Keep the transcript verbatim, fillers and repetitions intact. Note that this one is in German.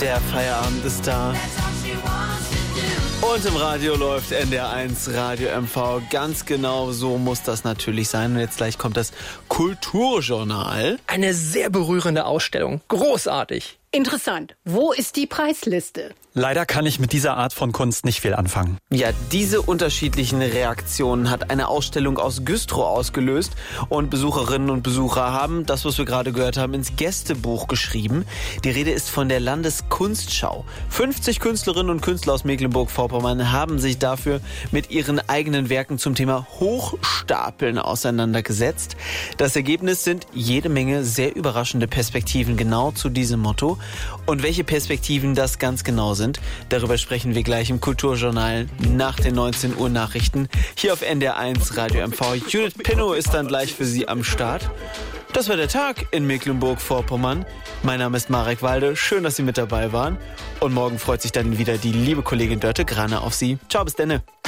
Der Feierabend ist da. Und im Radio läuft N D R eins Radio M V. Ganz genau so muss das natürlich sein. Und jetzt gleich kommt das Kulturjournal. Eine sehr berührende Ausstellung. Großartig. Interessant. Wo ist die Preisliste? Leider kann ich mit dieser Art von Kunst nicht viel anfangen. Ja, diese unterschiedlichen Reaktionen hat eine Ausstellung aus Güstrow ausgelöst. Und Besucherinnen und Besucher haben das, was wir gerade gehört haben, ins Gästebuch geschrieben. Die Rede ist von der Landeskunstschau. fünfzig Künstlerinnen und Künstler aus Mecklenburg-Vorpommern haben sich dafür mit ihren eigenen Werken zum Thema Hochstapeln auseinandergesetzt. Das Ergebnis sind jede Menge sehr überraschende Perspektiven genau zu diesem Motto. Und welche Perspektiven das ganz genau sind, darüber sprechen wir gleich im Kulturjournal nach den neunzehn Uhr Nachrichten hier auf N D R eins Radio M V. Judith Pinnow ist dann gleich für Sie am Start. Das war der Tag in Mecklenburg-Vorpommern. Mein Name ist Marek Walde. Schön, dass Sie mit dabei waren. Und morgen freut sich dann wieder die liebe Kollegin Dörte Grane auf Sie. Ciao, bis denne.